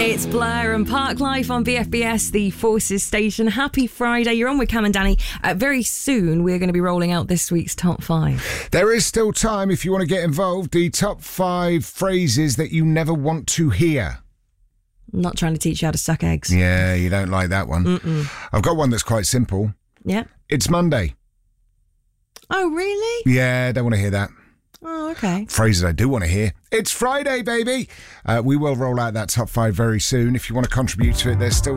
It's Blur and Park Life on BFBS, the Forces station. Happy Friday. You're on with Cam and Danny. Very soon, we're going to be rolling out this week's top 5. There is still time if you want to get involved. The top 5 phrases that you never want to hear. I'm not trying to teach you how to suck eggs. Yeah, you don't like that one. Mm-mm. I've got one that's quite simple. Yeah. It's Monday. Oh, really? Yeah, don't want to hear that. Oh, okay. Phrases I do want to hear. It's Friday, baby. We will roll out that top 5 very soon. If you want to contribute to it, there's still